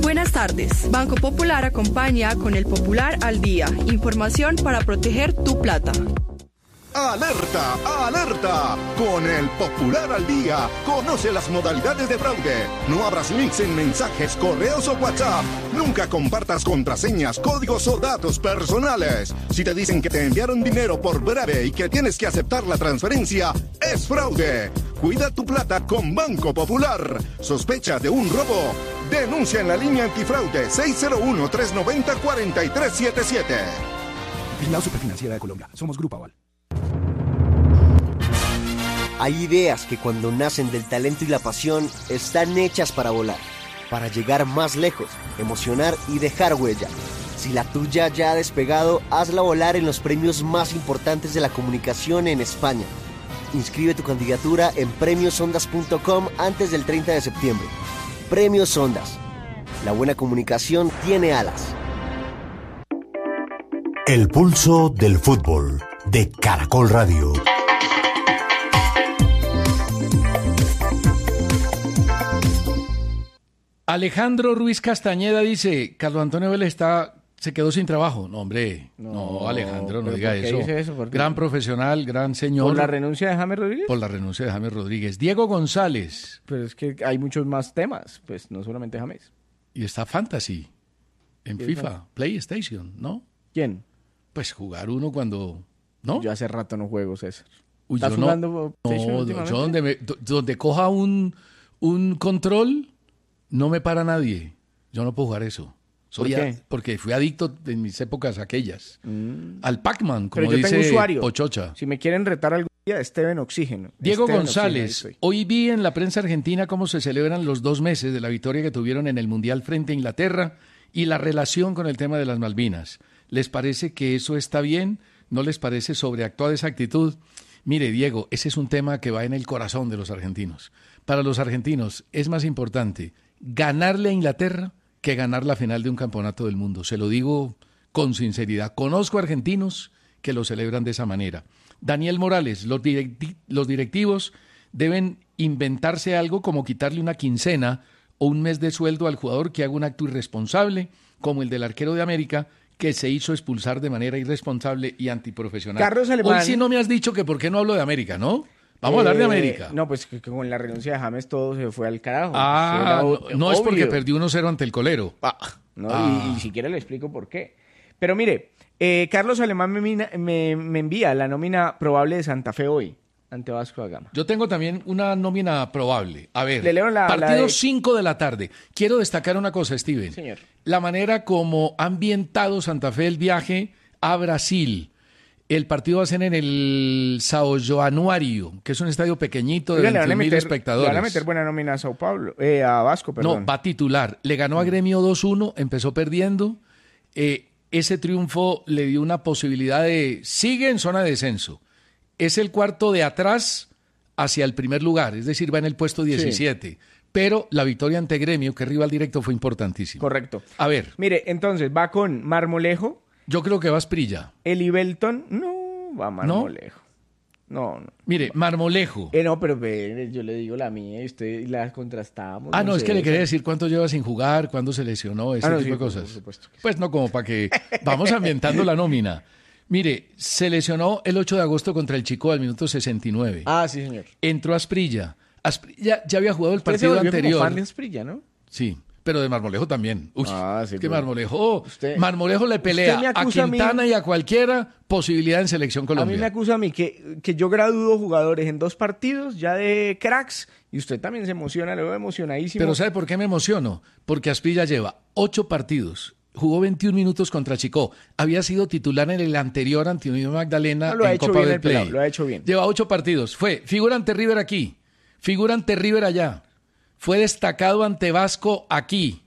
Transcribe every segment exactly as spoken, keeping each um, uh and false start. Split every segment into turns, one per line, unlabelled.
Buenas tardes. Banco Popular acompaña con el Popular al Día. Información para proteger tu plata.
¡Alerta! ¡Alerta! Con el Popular al Día, conoce las modalidades de fraude. No abras links en mensajes, correos o WhatsApp. Nunca compartas contraseñas, códigos o datos personales. Si te dicen que te enviaron dinero por breve y que tienes que aceptar la transferencia, es fraude. Cuida tu plata con Banco Popular. ¿Sospecha de un robo? Denuncia en la línea antifraude seis cero uno, tres nueve cero, cuatro tres siete siete.
Vigilado Superfinanciera de Colombia. Somos Grupo Aval.
Hay ideas que cuando nacen del talento y la pasión están hechas para volar, para llegar más lejos, emocionar y dejar huella. Si la tuya ya ha despegado, hazla volar en los premios más importantes de la comunicación en España. Inscribe tu candidatura en premios ondas punto com antes del treinta de septiembre. Premios Ondas. La buena comunicación tiene alas.
El pulso del fútbol de Caracol Radio.
Alejandro Ruiz Castañeda dice, Carlos Antonio Vélez está, se quedó sin trabajo. No, hombre, no, no Alejandro, no diga eso.
eso?
Gran profesional, gran señor.
¿Por la renuncia de James Rodríguez?
Por la renuncia de James Rodríguez. Diego González.
Pero es que hay muchos más temas, pues no solamente James.
Y está Fantasy en FIFA,
está?
PlayStation, ¿no?
¿Quién?
Pues jugar uno cuando, ¿no?
Yo hace rato no juego, César.
Uy,
¿Estás
yo
jugando
no,
PlayStation
no, yo donde, me, donde coja un, un control, no me para nadie. Yo no puedo jugar eso. Soy
¿Por qué?
A, porque fui adicto en mis épocas aquellas. Mm. Al Pac-Man, como
Pero yo
dice
tengo usuario.
Pochocha.
Si me quieren retar algún día, Esteban Oxígeno.
Diego
Esteban
González,
Oxígeno,
hoy vi en la prensa argentina cómo se celebran los dos meses de la victoria que tuvieron en el Mundial frente a Inglaterra y la relación con el tema de las Malvinas. ¿Les parece que eso está bien? ¿No les parece sobreactuada esa actitud? Mire, Diego, ese es un tema que va en el corazón de los argentinos. Para los argentinos es más importante ganarle a Inglaterra que ganar la final de un campeonato del mundo. Se lo digo con sinceridad. Conozco argentinos que lo celebran de esa manera. Daniel Morales, los, directi- los directivos deben inventarse algo como quitarle una quincena o un mes de sueldo al jugador que haga un acto irresponsable, como el del arquero de América, que se hizo expulsar de manera irresponsable y antiprofesional.
Carlos Alemán.
Hoy sí no me has dicho que por qué no hablo de América, ¿no? Vamos eh, a hablar de América.
No, pues que, que con la renuncia de James todo se fue al carajo.
Ah,
o-
no, no es porque perdió uno cero ante el Colero.
Ah, no,
Ah.
Y, y si quiere le explico por qué. Pero mire, eh, Carlos Alemán me, mina- me, me envía la nómina probable de Santa Fe hoy, ante Vasco da Gama.
Yo tengo también una nómina probable. A ver,
Le leo la-
partido
la de-
cinco de la tarde. Quiero destacar una cosa, Steven.
Señor.
La manera como ha ambientado Santa Fe el viaje a Brasil. El partido va a ser en el São Januário, que es un estadio pequeñito de
Oiga, le van a
veintiún mil
meter-
espectadores.
Le van a meter buena nómina a Sao Paulo, eh, a Vasco, perdón.
No, va titular. Le ganó a Gremio dos uno, empezó perdiendo. Eh, ese triunfo le dio una posibilidad de... Sigue en zona de descenso. Es el cuarto de atrás hacia el primer lugar, es decir, va en el puesto diecisiete. Sí. Pero la victoria ante Gremio, que es rival directo, fue importantísima.
Correcto.
A ver.
Mire, entonces, va con Marmolejo.
Yo creo que va Asprilla.
Eli Belton, no, va Marmolejo. No, no.
Mire, Marmolejo.
Eh, no, pero eh, yo le digo la mía y usted la contrastamos.
Ah, no,
no
es
sé,
que le
esa.
quería decir cuánto lleva sin jugar, cuándo se lesionó, ese
Ah, no,
tipo
sí,
de
por
cosas.
supuesto que sí.
Pues no como para que... Vamos ambientando la nómina. Mire, se lesionó el ocho de agosto contra el Chico al minuto sesenta y nueve.
Ah, sí, señor.
Entró Asprilla. Asprilla ya había jugado el
Usted se
partido
volvió
anterior.
como fan de Asprilla, ¿no?
Sí, pero de Marmolejo también. Uy,
Ah, sí,
es que
pero-
Marmolejo,
Usted-
Marmolejo le pelea
usted me
a
acusa a mí-
Quintana y a cualquiera posibilidad en Selección
A
Colombia.
mí me acusa a mí que, que yo gradúo jugadores en dos partidos ya de cracks y usted también se emociona, lo veo emocionadísimo.
Pero ¿sabe por qué me emociono? Porque Asprilla lleva ocho partidos, jugó veintiún minutos contra Chicó, había sido titular en el anterior ante Unión Magdalena
No, lo ha
en
hecho
Copa
bien
del
el pelado,
Play.
lo ha hecho bien.
Lleva ocho partidos, fue figura ante River aquí, figura ante River allá, fue destacado ante Vasco aquí,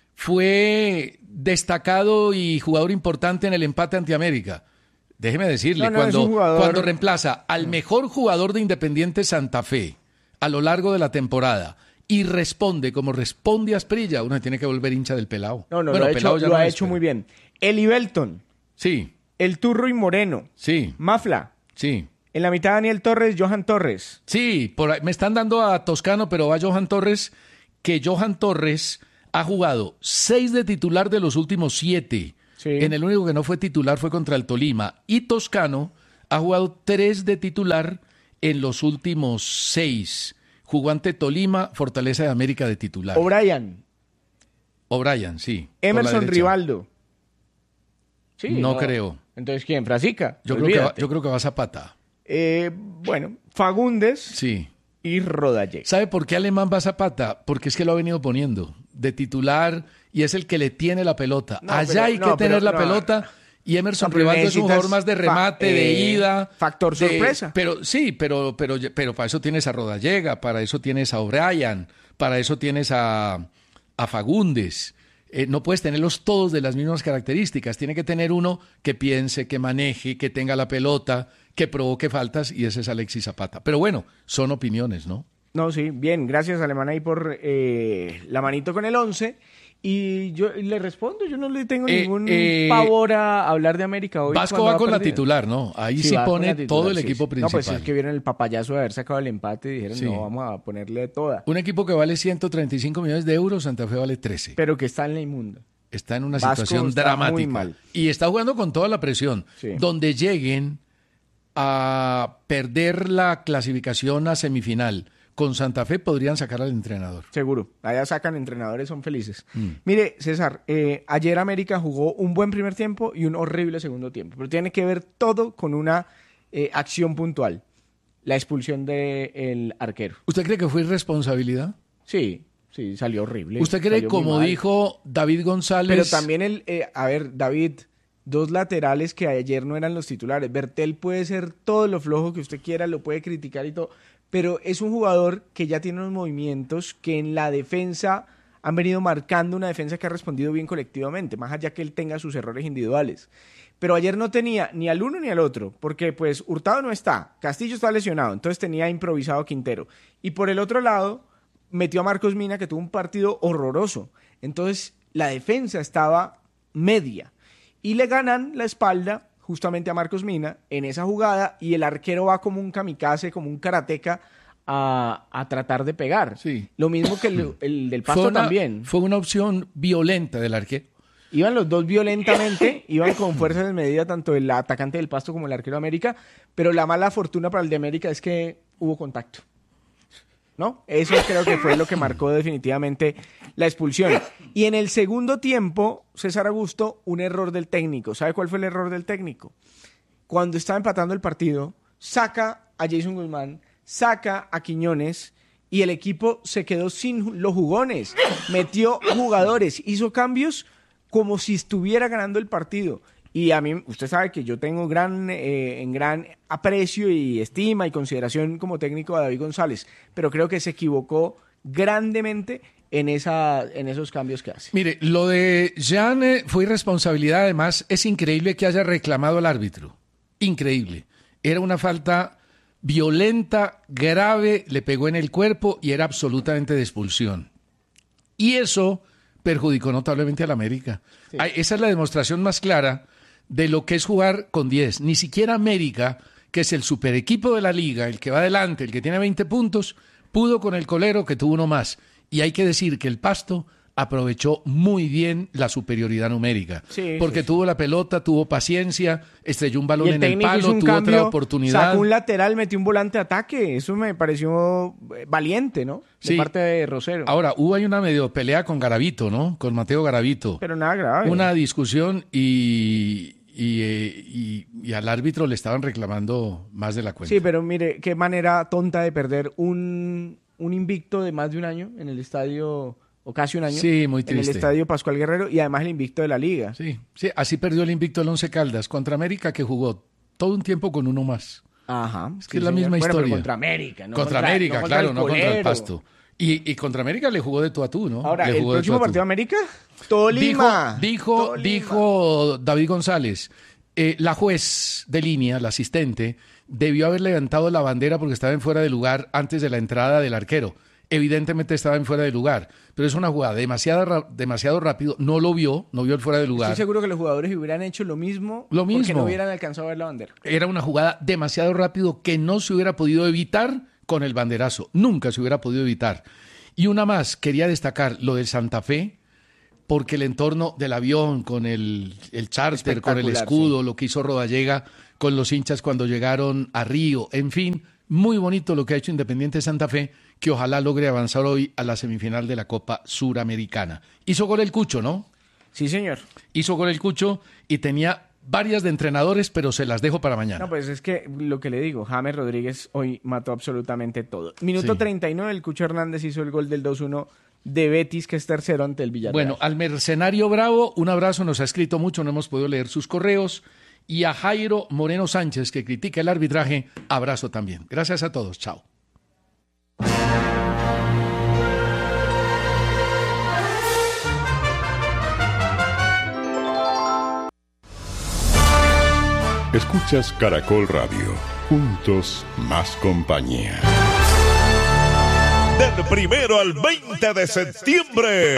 fue destacado y jugador importante en el empate ante América. Déjeme decirle,
No, no, es
cuando,
un jugador-
cuando reemplaza al mejor jugador de Independiente Santa Fe a lo largo de la temporada y responde como responde Asprilla, uno se tiene que volver hincha del pelado.
No, no,
Bueno,
lo ha
Pelao
hecho,
ya
lo
no
ha
es,
hecho
pero-
muy bien. Eli Belton,
Sí,
El Turro y Moreno,
sí,
Mafla,
sí.
en la mitad Daniel Torres, Johan Torres.
Sí, por ahí, me están dando a Toscano, pero va Johan Torres, que Johan Torres Ha jugado seis de titular de los últimos siete.
Sí.
En el único que no fue titular fue contra el Tolima. Y Toscano ha jugado tres de titular en los últimos seis. Jugó ante Tolima, Fortaleza de América de titular.
O'Brien.
O'Brien, sí. por la
Emerson
derecha.
Rivaldo. Sí,
No creo.
Entonces, ¿quién? Frasica.
Yo creo, que va,
Olvídate.
yo creo que va Zapata.
Eh, bueno, Fagundes
Sí.
y Rodallega.
¿Sabe por qué Alemán va Zapata? Porque es que lo ha venido poniendo de titular y es el que le tiene la pelota.
No,
Allá
pero-
hay que
no,
tener
pero-
la
no.
pelota y Emerson
No, pero
Rivaldo es un jugador
necesitas
más de
fa-
remate, de
eh,
ida.
factor
de-
sorpresa.
Pero sí, pero, pero, pero para eso tienes a Rodallega, para eso tienes a O'Brien, para eso tienes a, a Fagundes. Eh, no puedes tenerlos todos de las mismas características. Tiene que tener uno que piense, que maneje, que tenga la pelota, que provoque faltas, y ese es Alexis Zapata. Pero bueno, son opiniones, ¿no?
No, sí, bien, gracias Alemán ahí por eh, la manito con el once. Y yo le respondo, yo no le tengo
Eh,
ningún
eh,
pavor a hablar de América hoy.
Vasco
cuando
va
ha
con la
perdido.
titular, ¿no? Ahí sí,
va con
pone
la titular,
todo el
sí,
equipo
sí.
principal.
No, pues es que vieron el papayazo de haber sacado el empate y dijeron,
Sí.
no, vamos a ponerle toda.
Un equipo que vale ciento treinta y cinco millones de euros, Santa Fe vale trece.
Pero que está en la inmunda.
Está en una
Vasco
situación
está
dramática.
muy mal.
Y está jugando con toda la presión.
Sí.
Donde lleguen a perder la clasificación a semifinal con Santa Fe, podrían sacar al entrenador.
Seguro. Allá sacan entrenadores, son felices.
Mm.
Mire, César, eh, ayer América jugó un buen primer tiempo y un horrible segundo tiempo. Pero tiene que ver todo con una eh, acción puntual. La expulsión del arquero.
¿Usted cree que fue irresponsabilidad?
Sí, sí, salió horrible.
¿Usted cree,
Salió muy
como
mal.
dijo David González?
Pero también el, eh, a ver, David, dos laterales que ayer no eran los titulares. Bertel puede ser todo lo flojo que usted quiera, lo puede criticar y todo, pero es un jugador que ya tiene unos movimientos que en la defensa han venido marcando una defensa que ha respondido bien colectivamente, más allá que él tenga sus errores individuales. Pero ayer no tenía ni al uno ni al otro, porque pues Hurtado no está, Castillo está lesionado, entonces tenía improvisado a Quintero. Y por el otro lado, metió a Marcos Mina, que tuvo un partido horroroso. Entonces, la defensa estaba media. Y le ganan la espalda justamente a Marcos Mina en esa jugada y el arquero va como un kamikaze, como un karateca a, a tratar de pegar.
Sí.
Lo mismo que el, el del Pasto
fue una,
también.
Fue una opción violenta del arquero.
Iban los dos violentamente, iban con fuerza desmedida, tanto el atacante del Pasto como el arquero de América, pero la mala fortuna para el de América es que hubo contacto. ¿No? Eso creo que fue lo que marcó definitivamente la expulsión. Y en el segundo tiempo, César Augusto, un error del técnico. ¿Sabe cuál fue el error del técnico? Cuando estaba empatando el partido, saca a Jason Guzmán, saca a Quiñones y el equipo se quedó sin los jugones. Metió jugadores, hizo cambios como si estuviera ganando el partido. Y a mí, usted sabe que yo tengo gran, eh, en gran aprecio y estima y consideración como técnico a David González, pero creo que se equivocó grandemente en, esa, en esos cambios que hace.
Mire, lo de Jean eh, fue irresponsabilidad. Además, es increíble que haya reclamado al árbitro. Increíble. Era una falta violenta, grave, le pegó en el cuerpo y era absolutamente de expulsión. Y eso perjudicó notablemente al América.
Sí.
Ay, esa es la demostración más clara de lo que es jugar con diez. Ni siquiera América, que es el super equipo de la liga, el que va adelante, el que tiene veinte puntos, pudo con el colero que tuvo uno más. Y hay que decir que el Pasto aprovechó muy bien la superioridad numérica.
Sí,
porque
sí,
tuvo la pelota, tuvo paciencia, estrelló un balón
Y el
en el
técnico hizo
palo,
un
tuvo
cambio,
otra oportunidad.
sacó un lateral, metió un volante de ataque. Eso me pareció eh, valiente, ¿no? De
Sí.
parte de Rosero.
Ahora, hubo ahí una medio pelea con Garavito, ¿no? Con Mateo Garavito.
Pero nada grave.
Una discusión y, y, eh, y- y al árbitro le estaban reclamando más de la cuenta.
Sí, pero mire, qué manera tonta de perder un, un invicto de más de un año en el estadio, o casi un año.
Sí, muy
En el
triste.
estadio Pascual Guerrero y además el invicto de la liga.
Sí, sí, así perdió el invicto el Once Caldas contra América, que jugó todo un tiempo con uno más.
Ajá.
Es que es la misma
Bueno, pero
historia.
contra América, ¿no?
contra, América, claro,
el
no contra el
colero.
Pasto. Y, y contra América le jugó de tú a tú, ¿no?
Ahora,
Le
el
jugó de
próximo
tú a tú.
partido de América, Tolima.
Dijo, dijo,
Tolima.
dijo David González, eh, la juez de línea, la asistente, debió haber levantado la bandera porque estaba en fuera de lugar antes de la entrada del arquero. Evidentemente estaba en fuera de lugar, pero es una jugada demasiado, ra- demasiado rápido, no lo vio, no vio el fuera de lugar.
Estoy seguro que los jugadores hubieran hecho lo mismo,
Lo
porque
mismo.
no hubieran alcanzado a ver la bandera.
Era una jugada demasiado rápido que no se hubiera podido evitar con el banderazo, nunca se hubiera podido evitar. Y una más, quería destacar lo del Santa Fe, porque el entorno del avión, con el, el charter, con el escudo, sí. Lo que hizo Rodallega con los hinchas cuando llegaron a Río, en fin, muy bonito lo que ha hecho Independiente Santa Fe, que ojalá logre avanzar hoy a la semifinal de la Copa Suramericana. Hizo gol el Cucho, ¿no?
Sí, señor.
Hizo gol el Cucho y tenía varias de entrenadores, pero se las dejo para mañana.
No, pues es que lo que le digo, James Rodríguez hoy mató absolutamente todo. Minuto sí. treinta y nueve, el Cucho Hernández hizo el gol del dos uno de Betis, que es tercero ante el Villarreal.
Bueno, al Mercenario Bravo, un abrazo, nos ha escrito mucho, no hemos podido leer sus correos. Y a Jairo Moreno Sánchez, que critica el arbitraje, abrazo también. Gracias a todos, chao.
Escuchas Caracol Radio, juntos más compañía.
Del primero al veinte de septiembre,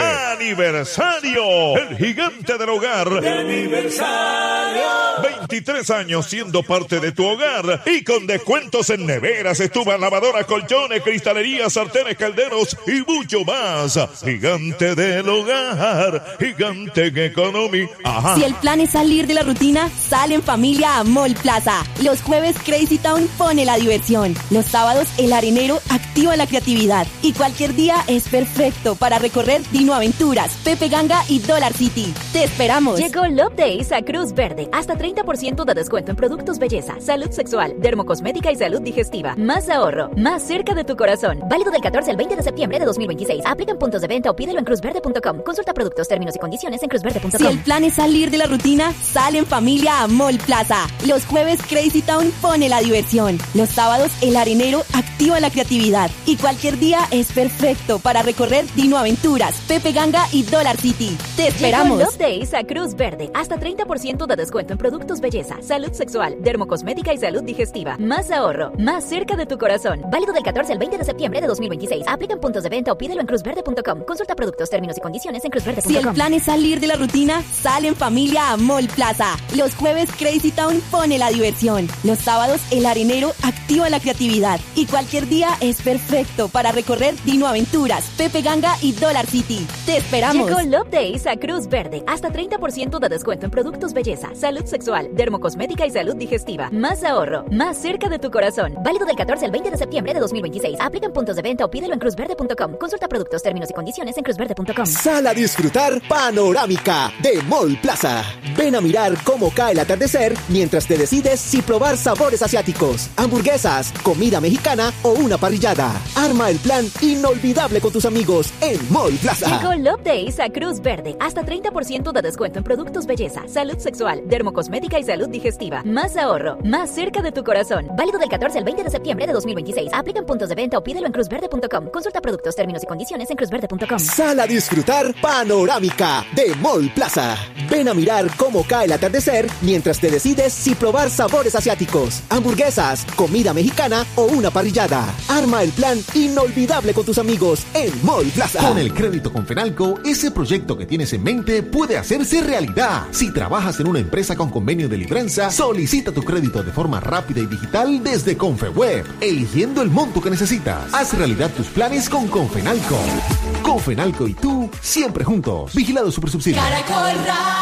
aniversario, el gigante del hogar. ¡De aniversario! veintitrés años siendo parte de tu hogar y con descuentos en neveras, estufas, lavadoras, colchones, cristalerías, sartenes, calderos y mucho más. Gigante del hogar, gigante en economía. Ajá.
Si el plan es salir de la rutina, sale en familia a Mall Plaza. Los jueves Crazy Town pone la diversión. Los sábados el arenero activa la creatividad. Y cualquier día es perfecto para recorrer Dino Aventuras, Pepe Ganga y Dollar City. ¡Te esperamos!
Llegó Love Days a Cruz Verde. Hasta treinta por ciento de descuento en productos belleza, salud sexual, dermocosmética y salud digestiva. Más ahorro, más cerca de tu corazón. Válido del catorce al veinte de septiembre de dos mil veintiséis. Aplica en puntos de venta o pídelo en cruz verde punto com. Consulta productos, términos y condiciones en cruz verde punto com.
Si el plan es salir de la rutina, sale en familia a Mall Plaza. Los jueves Crazy Town pone la diversión. Los sábados el arenero activa la creatividad. Y cualquier día es perfecto para recorrer Dino Aventuras, Pepe Ganga y Dollar City. ¡Te esperamos!
Llegó Love Days a Cruz Verde. Hasta treinta por ciento de descuento en productos belleza, salud sexual, dermocosmética y salud digestiva. Más ahorro, más cerca de tu corazón. Válido del catorce al veinte de septiembre de dos mil veintiséis. Aplica en puntos de venta o pídelo en cruz verde punto com. Consulta productos, términos y condiciones en cruz verde punto com.
Si el plan es salir de la rutina, sale en familia a Mall Plaza. Los jueves Crazy Town pone la diversión. Los sábados el arenero activa la creatividad. Y cualquier día es perfecto para recorrer Dino Aventuras, Pepe Ganga y Dollar City. ¡Te esperamos!
Llegó Love Days a Cruz Verde. Hasta treinta por ciento de descuento en productos belleza, salud sexual, dermocosmética y salud digestiva. Más ahorro, más cerca de tu corazón. Válido del catorce al veinte de septiembre de dos mil veintiséis. Aplica en puntos de venta o pídelo en cruz verde punto com. Consulta productos, términos y condiciones en cruz verde punto com.
Sal a disfrutar Panorámica de Mall Plaza. Ven a mirar cómo cae el atardecer mientras te decides si probar sabores asiáticos, hamburguesas, comida mexicana o una parrillada. Arma el plan inolvidable con tus amigos en Mall Plaza.
Llegó Love Days a Cruz Verde. Hasta treinta por ciento de descuento en productos belleza, salud sexual, dermocosmética y salud digestiva. Más ahorro, más cerca de tu corazón. Válido del catorce al veinte de septiembre de dos mil veintiséis. Aplica en puntos de venta o pídelo en cruz verde punto com. Consulta productos, términos y condiciones en cruz verde punto com.
Sal a disfrutar Panorámica de Mall Plaza. Ven a mirar cómo cae el atardecer mientras te decides si probar sabores asiáticos, hamburguesas, comida mexicana o una parrillada. Arma el plan inolvidable con tus amigos en Mall Plaza.
Con el crédito Confenalco, ese proyecto que tienes en mente puede hacerse realidad. Si trabajas en una empresa con convenio de libranza, solicita tu crédito de forma rápida y digital desde Confeweb, eligiendo el monto que necesitas. Haz realidad tus planes con Confenalco. Confenalco y tú, siempre juntos. Vigilado Supersubsidio.
Caracol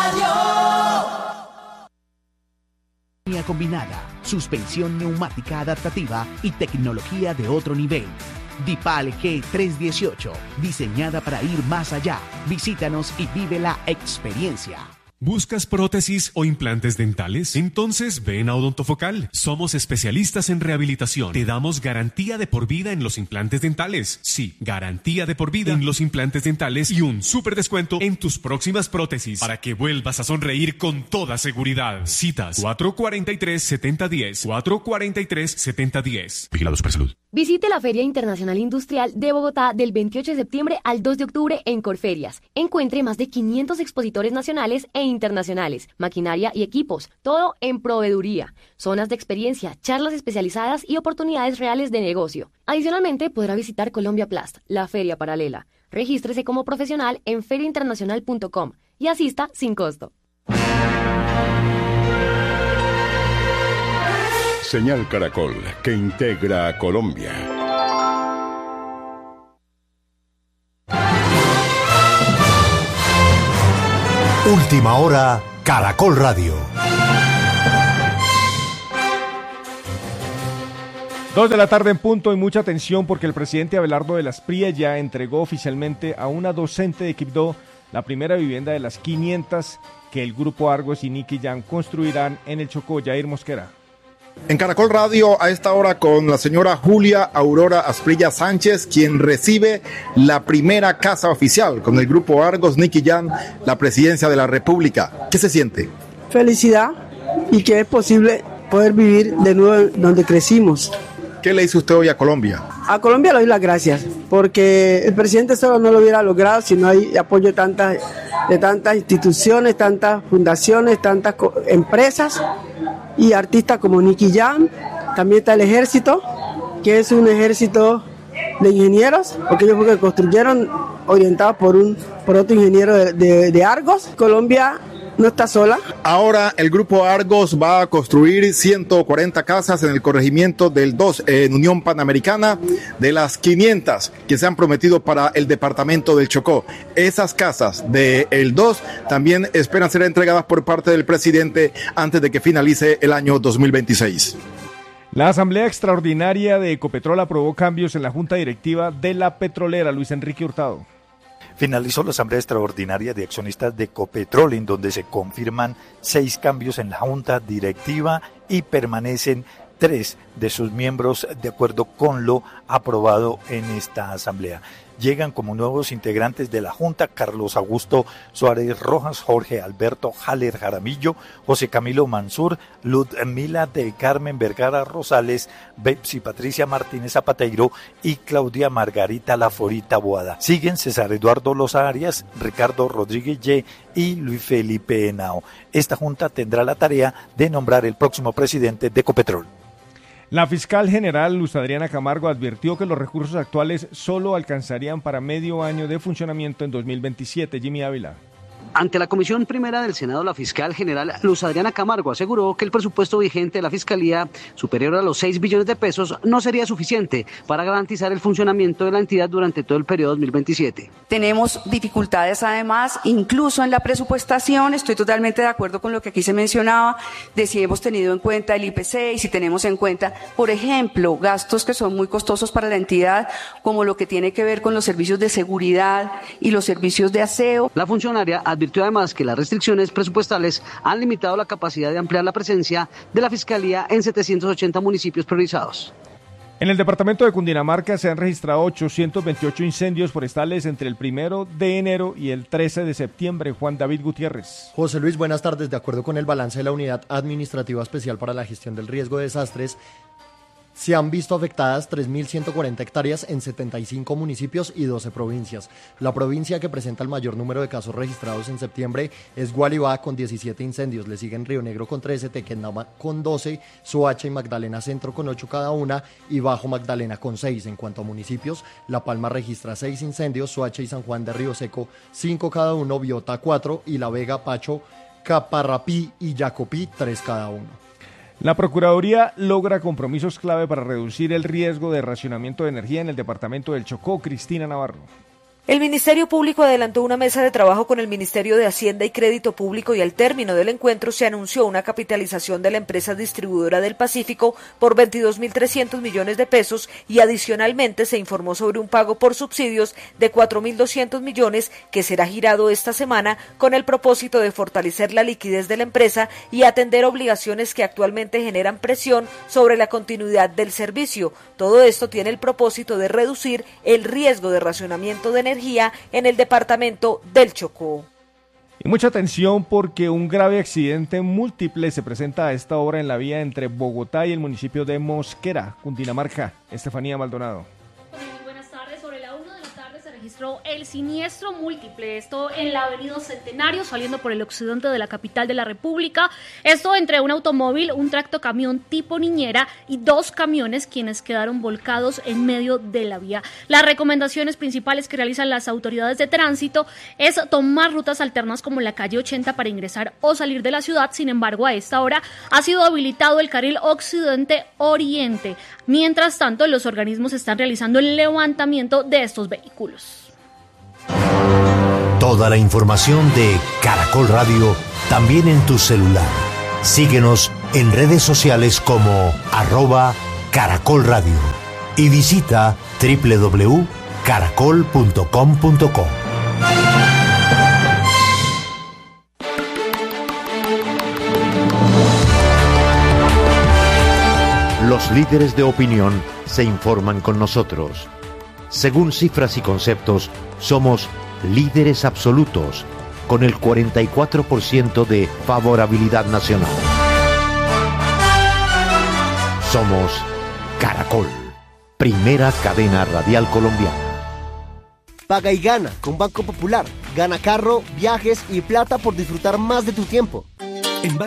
Radio.
Combinada, suspensión neumática adaptativa y tecnología de otro nivel. Dipal G trescientos dieciocho, diseñada para ir más allá. Visítanos y vive la experiencia.
¿Buscas prótesis o implantes dentales? Entonces ven a Odontofocal. Somos especialistas en rehabilitación. Te damos garantía de por vida en los implantes dentales. Sí, garantía de por vida en los implantes dentales y un súper descuento en tus próximas prótesis para que vuelvas a sonreír con toda seguridad. Citas cuatro cuatro tres, siete cero uno cero, cuatro cuatro tres, siete cero uno cero. Vigilado Supersalud.
Visite la Feria Internacional Industrial de Bogotá del veintiocho de septiembre al dos de octubre en Corferias. Encuentre más de quinientos expositores nacionales e internacionales, maquinaria y equipos, todo en proveeduría, zonas de experiencia, charlas especializadas y oportunidades reales de negocio. Adicionalmente, podrá visitar Colombia Plast, la feria paralela. Regístrese como profesional en feria internacional punto com y asista sin costo.
Señal Caracol, que integra a Colombia.
Última hora, Caracol Radio.
Dos de la tarde en punto y mucha atención porque el presidente Abelardo de las Priella entregó oficialmente a una docente de Quibdó la primera vivienda de las quinientas que el Grupo Argos y Nicky Jam construirán en el Chocó. Jair Mosquera.
En Caracol Radio a esta hora con la señora Julia Aurora Asprilla Sánchez, quien recibe la primera casa oficial con el Grupo Argos, Nicky Jam, la presidencia de la República. ¿Qué se siente?
Felicidad y que es posible poder vivir de nuevo donde crecimos.
¿Qué le dice usted hoy a Colombia?
A Colombia le doy las gracias, porque el presidente solo no lo hubiera logrado si no hay apoyo de tantas, de tantas instituciones, tantas fundaciones, tantas empresas y artistas como Nicky Jam. También está el ejército, que es un ejército de ingenieros, porque ellos porque construyeron orientados por un por otro ingeniero de, de, de Argos. Colombia no está sola.
Ahora el Grupo Argos va a construir ciento cuarenta casas en el corregimiento del dos en Unión Panamericana, de las quinientas que se han prometido para el departamento del Chocó. Esas casas del dos también esperan ser entregadas por parte del presidente antes de que finalice el año dos mil veintiséis.
La Asamblea Extraordinaria de Ecopetrol aprobó cambios en la Junta Directiva de la Petrolera. Luis Enrique Hurtado.
Finalizó la Asamblea Extraordinaria de Accionistas de Ecopetrol, en donde se confirman seis cambios en la Junta Directiva y permanecen tres de sus miembros de acuerdo con lo aprobado en esta Asamblea. Llegan como nuevos integrantes de la Junta Carlos Augusto Suárez Rojas, Jorge Alberto Haller Jaramillo, José Camilo Mansur, Ludmila de Carmen Vergara Rosales, Bepsi Patricia Martínez Zapateiro y Claudia Margarita Laforita Boada. Siguen César Eduardo Loza Arias, Ricardo Rodríguez Ye y Luis Felipe Henao. Esta Junta tendrá la tarea de nombrar el próximo presidente de Ecopetrol.
La fiscal general Luz Adriana Camargo advirtió que los recursos actuales solo alcanzarían para medio año de funcionamiento en dos mil veintisiete. Jimmy Ávila.
Ante la Comisión Primera del Senado, la fiscal general Luz Adriana Camargo aseguró que el presupuesto vigente de la Fiscalía, superior a los seis billones de pesos, no sería suficiente para garantizar el funcionamiento de la entidad durante todo el periodo dos mil veintisiete.
Tenemos dificultades además, incluso en la presupuestación. Estoy totalmente de acuerdo con lo que aquí se mencionaba, de si hemos tenido en cuenta el I P C y si tenemos en cuenta, por ejemplo, gastos que son muy costosos para la entidad, como lo que tiene que ver con los servicios de seguridad y los servicios de aseo.
La funcionaria advirtió además que las restricciones presupuestales han limitado la capacidad de ampliar la presencia de la Fiscalía en setecientos ochenta municipios priorizados.
En el departamento de Cundinamarca se han registrado ochocientos veintiocho incendios forestales entre el primero de enero y el trece de septiembre. Juan David Gutiérrez.
José Luis, buenas tardes. De acuerdo con el balance de la Unidad Administrativa Especial para la Gestión del Riesgo de Desastres, se han visto afectadas tres mil ciento cuarenta hectáreas en setenta y cinco municipios y doce provincias. La provincia que presenta el mayor número de casos registrados en septiembre es Gualibá con diecisiete incendios, le siguen Río Negro con trece, Tequendama con doce, Soacha y Magdalena Centro con ocho cada una y Bajo Magdalena con seis. En cuanto a municipios, La Palma registra seis incendios, Soacha y San Juan de Río Seco cinco cada uno, Biota cuatro y La Vega, Pacho, Caparrapí y Yacopí tres cada uno.
La Procuraduría logra compromisos clave para reducir el riesgo de racionamiento de energía en el departamento del Chocó. Cristina Navarro.
El Ministerio Público adelantó una mesa de trabajo con el Ministerio de Hacienda y Crédito Público y al término del encuentro se anunció una capitalización de la empresa distribuidora del Pacífico por veintidós mil trescientos millones de pesos y adicionalmente se informó sobre un pago por subsidios de cuatro mil doscientos millones que será girado esta semana con el propósito de fortalecer la liquidez de la empresa y atender obligaciones que actualmente generan presión sobre la continuidad del servicio. Todo esto tiene el propósito de reducir el riesgo de racionamiento de energía en el departamento del Chocó.
Y mucha atención porque un grave accidente múltiple se presenta a esta hora en la vía entre Bogotá y el municipio de Mosquera, Cundinamarca. Estefanía Maldonado.
Registró el siniestro múltiple, esto en la avenida Centenario, saliendo por el occidente de la capital de la República, esto entre un automóvil, un tractocamión tipo niñera y dos camiones quienes quedaron volcados en medio de la vía. Las recomendaciones principales que realizan las autoridades de tránsito es tomar rutas alternas como la calle ochenta para ingresar o salir de la ciudad. Sin embargo, a esta hora ha sido habilitado el carril occidente-oriente. Mientras tanto, los organismos están realizando el levantamiento de estos vehículos.
Toda la información de Caracol Caracol Radio también en tu celular. Síguenos en redes sociales como arroba Caracol Radio y visita doble u doble u doble u punto caracol punto com punto co.
Los líderes de opinión se informan con nosotros. Según cifras y conceptos, somos líderes absolutos, con el cuarenta y cuatro por ciento de favorabilidad nacional. Somos Caracol, primera cadena radial colombiana.
Paga y gana con Banco Popular. Gana carro, viajes y plata por disfrutar más de tu tiempo.
En